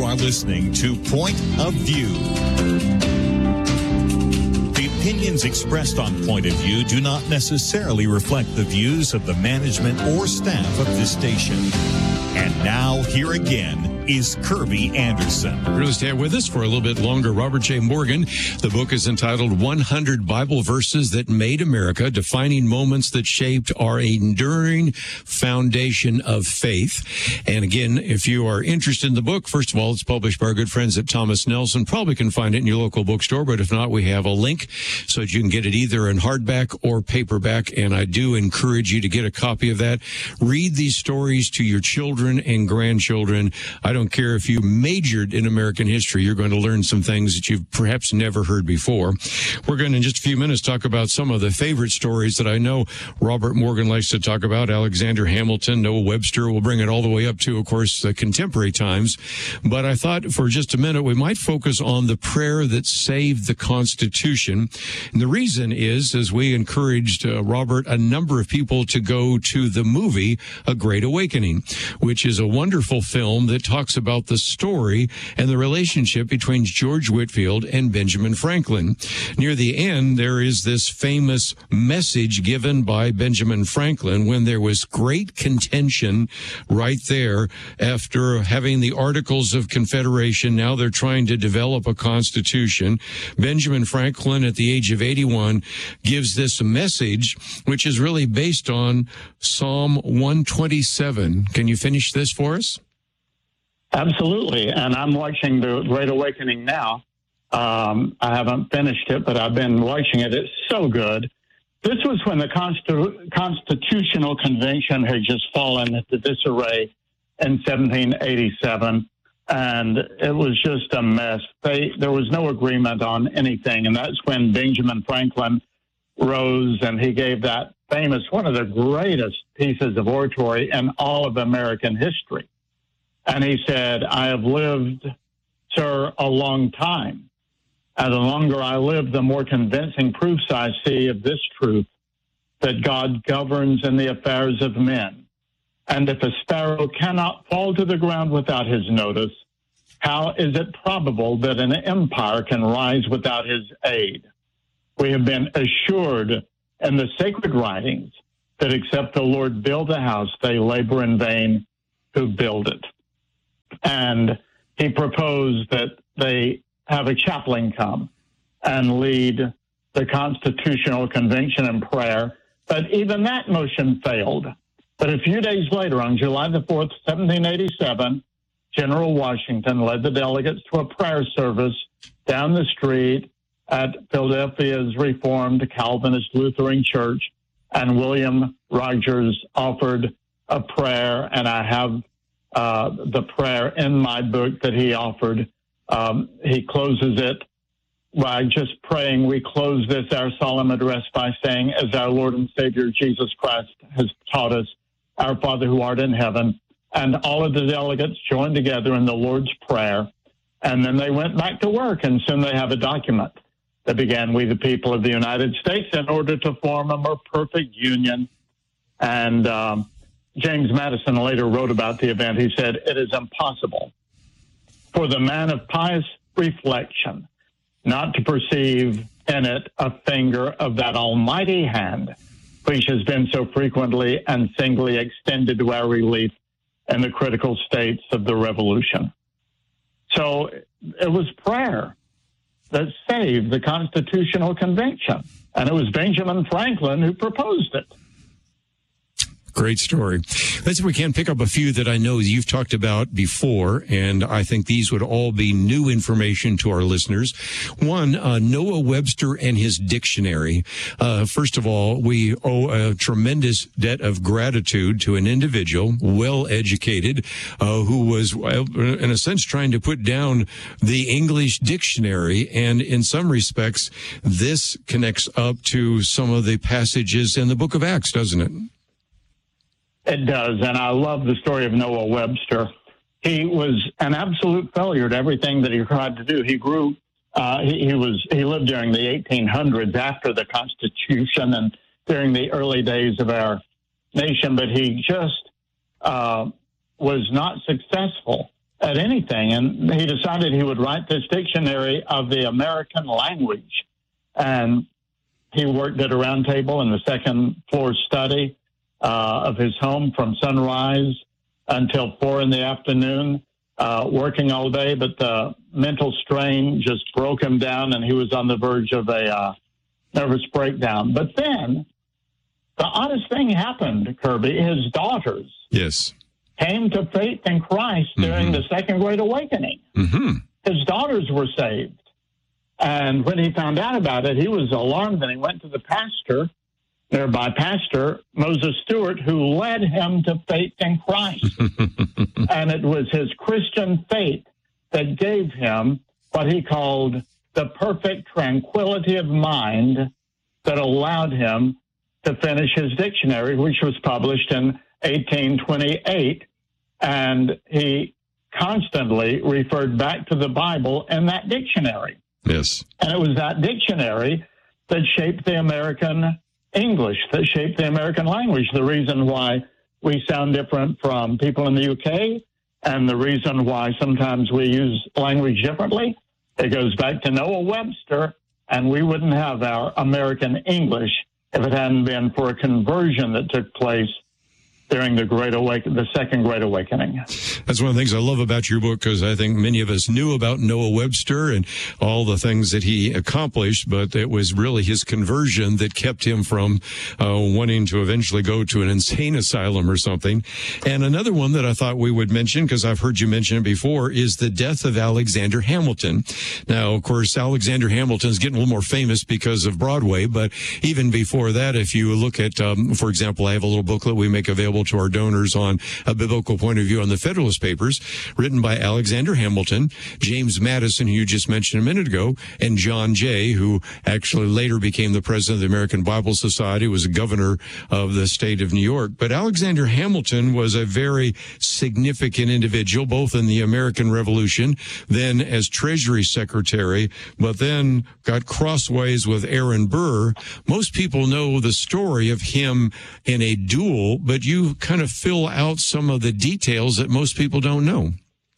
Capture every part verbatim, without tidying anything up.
are listening to Point of View. The opinions expressed on Point of View do not necessarily reflect the views of the management or staff of this station. And now, here again is Kirby Anderson. We're going to stay with us for a little bit longer. Robert J. Morgan. The book is entitled one hundred Bible Verses That Made America, Defining Moments That Shaped Our Enduring Foundation of Faith. And again, if you are interested in the book, first of all, it's published by our good friends at Thomas Nelson. Probably can find it in your local bookstore, but if not, we have a link so that you can get it either in hardback or paperback. And I do encourage you to get a copy of that. Read these stories to your children and grandchildren. I don't care if you majored in American history, you're going to learn some things that you've perhaps never heard before. We're going to, in just a few minutes, talk about some of the favorite stories that I know Robert Morgan likes to talk about. Alexander Hamilton, Noah Webster. We'll bring it all the way up to, of course, the contemporary times. But I thought for just a minute, we might focus on the prayer that saved the Constitution. And the reason is, as we encouraged, uh, Robert, a number of people to go to the movie A Great Awakening, which is a wonderful film that talks about the story and the relationship between George Whitefield and Benjamin Franklin. Near the end, there is this famous message given by Benjamin Franklin when there was great contention right there after having the Articles of Confederation. Now they're trying to develop a constitution. Benjamin Franklin, at the age of eighty-one, gives this message, which is really based on Psalm one twenty-seven. Can you finish this for us? Absolutely, and I'm watching The Great Awakening now. Um, I haven't finished it, but I've been watching it. It's so good. This was when the Constitu- Constitutional Convention had just fallen into disarray in seventeen eighty-seven, and it was just a mess. They, there was no agreement on anything, and that's when Benjamin Franklin rose, and he gave that famous, one of the greatest pieces of oratory in all of American history. And he said, I have lived, sir, a long time. And the longer I live, the more convincing proofs I see of this truth, that God governs in the affairs of men. And if a sparrow cannot fall to the ground without his notice, how is it probable that an empire can rise without his aid? We have been assured in the sacred writings that except the Lord build a house, they labor in vain who build it. And he proposed that they have a chaplain come and lead the Constitutional Convention in prayer. But even that motion failed. But a few days later, on July the fourth, seventeen eighty-seven, General Washington led the delegates to a prayer service down the street at Philadelphia's Reformed Calvinist Lutheran Church. And William Rogers offered a prayer, and I have Uh, the prayer in my book that he offered. Um, he closes it by just praying. We close this, our solemn address, by saying, as our Lord and Savior Jesus Christ has taught us, our Father who art in heaven. And all of the delegates joined together in the Lord's Prayer. And then they went back to work, and soon they have a document that began, we the people of the United States, in order to form a more perfect union. And um, James Madison later wrote about the event. He said, it is impossible for the man of pious reflection not to perceive in it a finger of that almighty hand which has been so frequently and singly extended to our relief in the critical states of the revolution. So it was prayer that saved the Constitutional Convention, and it was Benjamin Franklin who proposed it. Great story. Let's see if we can pick up a few that I know you've talked about before, and I think these would all be new information to our listeners. One, uh, Noah Webster and his dictionary. Uh, first of all, we owe a tremendous debt of gratitude to an individual, well-educated, uh, who was, in a sense, trying to put down the English dictionary, and in some respects, this connects up to some of the passages in the book of Acts, doesn't it? It does, and I love the story of Noah Webster. He was an absolute failure at everything that he tried to do. He grew, uh, he, he was, he lived during the eighteen hundreds after the Constitution and during the early days of our nation, but he just uh, was not successful at anything. And he decided he would write this dictionary of the American language. And he worked at a round table in the second floor study uh, of his home from sunrise until four in the afternoon, uh, working all day. But the mental strain just broke him down, and he was on the verge of a uh, nervous breakdown. But then the oddest thing happened, Kirby. His daughters yes. came to faith in Christ during mm-hmm. the Second Great Awakening. Mm-hmm. His daughters were saved. And when he found out about it, he was alarmed, and he went to the pastor, nearby pastor, Moses Stewart, who led him to faith in Christ. And it was his Christian faith that gave him what he called the perfect tranquility of mind that allowed him to finish his dictionary, which was published in eighteen twenty-eight. And he constantly referred back to the Bible in that dictionary. Yes. And it was that dictionary that shaped the American English, that shaped the American language, the reason why we sound different from people in the U K, and the reason why sometimes we use language differently. It goes back to Noah Webster, and we wouldn't have our American English if it hadn't been for a conversion that took place during the Great Awakening, the Second Great Awakening. That's one of the things I love about your book, because I think many of us knew about Noah Webster and all the things that he accomplished, but it was really his conversion that kept him from uh, wanting to eventually go to an insane asylum or something. And another one that I thought we would mention, because I've heard you mention it before, is the death of Alexander Hamilton. Now, of course, Alexander Hamilton's getting a little more famous because of Broadway, but even before that, if you look at, um, for example, I have a little booklet we make available to our donors on a biblical point of view on the Federalist Papers, written by Alexander Hamilton, James Madison, who you just mentioned a minute ago, and John Jay, who actually later became the president of the American Bible Society, was a governor of the state of New York. But Alexander Hamilton was a very significant individual, both in the American Revolution, then as Treasury Secretary, but then got crossways with Aaron Burr. Most people know the story of him in a duel, but you kind of fill out some of the details that most people don't know.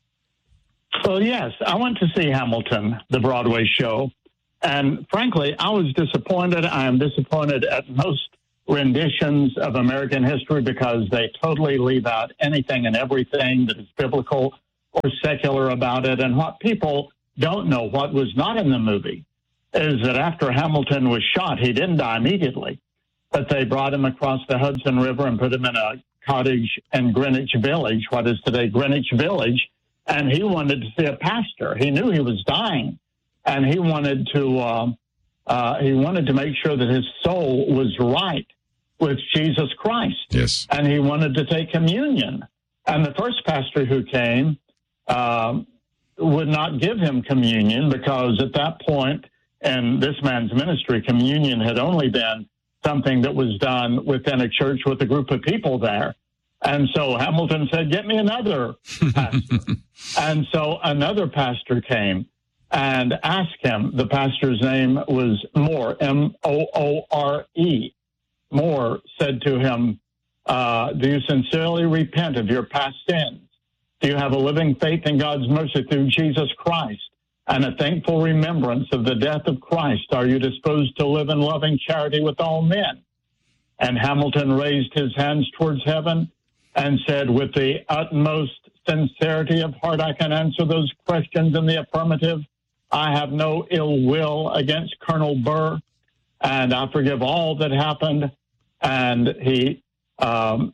Well, yes, I went to see Hamilton, the Broadway show, and frankly, I was disappointed. I am disappointed at most renditions of American history because they totally leave out anything and everything that is biblical or secular about it. And what people don't know, what was not in the movie, is that after Hamilton was shot, he didn't die immediately, but they brought him across the Hudson River and put him in a cottage in Greenwich Village, what is today Greenwich Village, and he wanted to see a pastor. He knew he was dying, and he wanted to uh, uh, he wanted to make sure that his soul was right with Jesus Christ. Yes, and he wanted to take communion. And the first pastor who came uh, would not give him communion because at that point in this man's ministry, communion had only been something that was done within a church with a group of people there. And so Hamilton said, get me another pastor. And so another pastor came and asked him. The pastor's name was Moore, M O O R E. Moore said to him, uh, do you sincerely repent of your past sins? Do you have a living faith in God's mercy through Jesus Christ? And a thankful remembrance of the death of Christ, are you disposed to live in loving charity with all men? And Hamilton raised his hands towards heaven and said, with the utmost sincerity of heart, I can answer those questions in the affirmative. I have no ill will against Colonel Burr, and I forgive all that happened. And he um,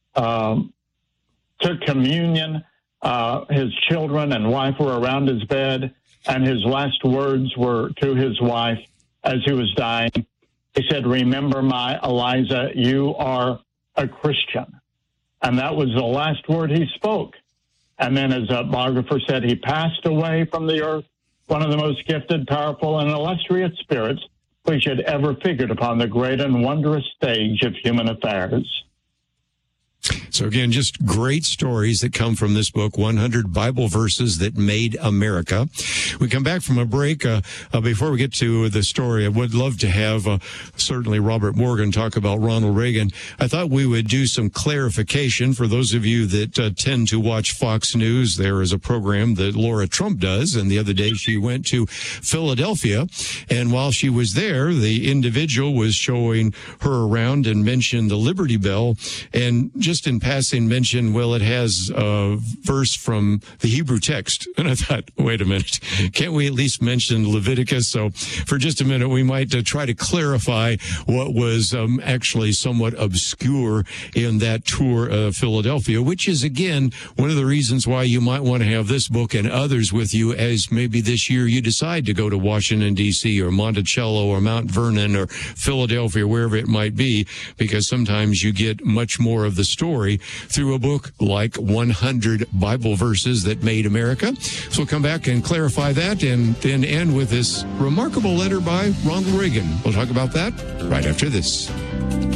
um, took communion. Uh, his children and wife were around his bed. And his last words were to his wife as he was dying. He said, remember, my Eliza, you are a Christian. And that was the last word he spoke. And then, as a biographer said, he passed away from the earth, one of the most gifted, powerful, and illustrious spirits which had ever figured upon the great and wondrous stage of human affairs. So again, just great stories that come from this book, one hundred Bible Verses That Made America. We come back from a break. Uh, uh, before we get to the story, I would love to have uh, certainly Robert Morgan talk about Ronald Reagan. I thought we would do some clarification for those of you that uh, tend to watch Fox News. There is a program that Laura Trump does, and the other day she went to Philadelphia, and while she was there, the individual was showing her around and mentioned the Liberty Bell, and just in passing mentioned, well, it has a verse from the Hebrew text. And I thought, wait a minute, can't we at least mention Leviticus? So for just a minute, we might uh, try to clarify what was um, actually somewhat obscure in that tour of Philadelphia, which is, again, one of the reasons why you might want to have this book and others with you as maybe this year you decide to go to Washington, D C or Monticello or Mount Vernon or Philadelphia, wherever it might be, because sometimes you get much more of the story through a book like one hundred Bible Verses That Made America. So we'll come back and clarify that and then end with this remarkable letter by Ronald Reagan. We'll talk about that right after this.